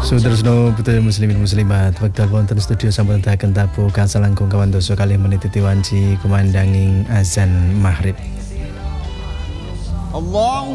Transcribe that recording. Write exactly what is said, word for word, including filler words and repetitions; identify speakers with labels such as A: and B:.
A: Sutresno putra muslimin muslimat wekdal wonten studio sampun tekaken tabuh kangsal langkung kawan doso kalih menit wanci kumandanging azan maghrib.
B: Allahu